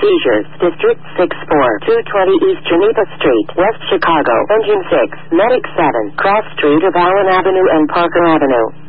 seizures. District 6-4, 220 East Geneva Street, West Chicago. Engine 6, Medic 7, Cross Street of Allen Avenue and Parker Avenue.